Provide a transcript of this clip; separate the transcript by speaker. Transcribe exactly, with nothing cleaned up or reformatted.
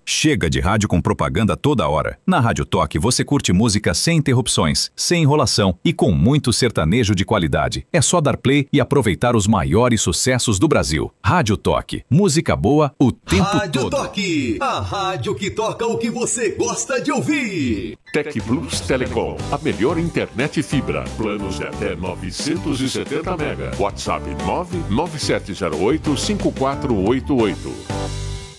Speaker 1: Chega de rádio com propaganda toda hora. Na Rádio Toque você curte música sem interrupções, sem enrolação e com muito sertanejo de qualidade. É só dar play e aproveitar os maiores sucessos do Brasil. Rádio Toque, música boa o tempo
Speaker 2: Rádio
Speaker 1: todo.
Speaker 2: Rádio Toque, a rádio que toca o que você gosta de ouvir.
Speaker 3: Tec Plus Telecom, a melhor internet fibra. Planos de até novecentos e setenta mega. WhatsApp nove nove sete zero oito cinco quatro oito oito.